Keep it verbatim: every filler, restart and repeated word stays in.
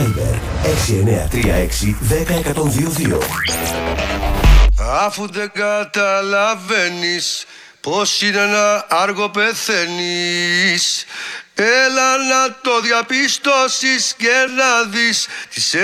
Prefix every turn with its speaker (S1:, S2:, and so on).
S1: Viber έξι εννιά τρία έξι ένα μηδέν ένα μηδέν δύο.
S2: Αφού δεν καταλαβαίνεις πως είναι να άργο πεθαίνεις, έλα να το διαπιστώσεις και να δεις τις